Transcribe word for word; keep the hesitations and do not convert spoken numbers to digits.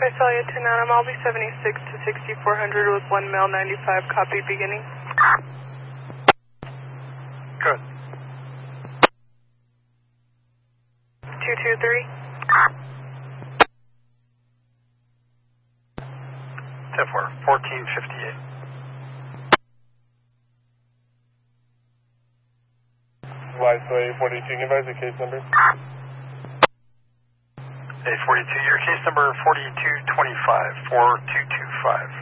Visalia ten Adam, I'll be seventy-six to sixty-four hundred with one male ninety-five, copy beginning. Good. two two three. ten four, fourteen fifty-eight. Visalia forty-two, can you advise the case number? A forty-two, your case number forty-two twenty-five, four two two five.